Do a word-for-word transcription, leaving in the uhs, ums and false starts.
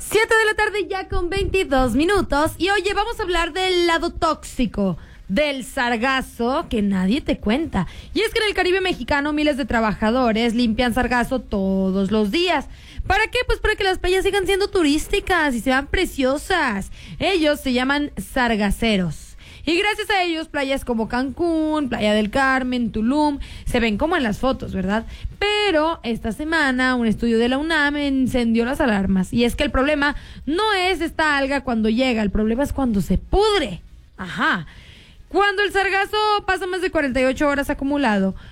Siete de la tarde ya con veintidós minutos. Y oye, vamos a hablar del lado tóxico del sargazo que nadie te cuenta. Y es que en el Caribe mexicano miles de trabajadores limpian sargazo todos los días. ¿Para qué? Pues para que las playas sigan siendo turísticas y sean preciosas. Ellos se llaman sargaceros. Y gracias a ellos, playas como Cancún, Playa del Carmen, Tulum, se ven como en las fotos, ¿verdad? Pero esta semana un estudio de la UNAM encendió las alarmas. Y es que el problema no es esta alga cuando llega, el problema es cuando se pudre. Ajá. Cuando el sargazo pasa más de cuarenta y ocho horas acumulado,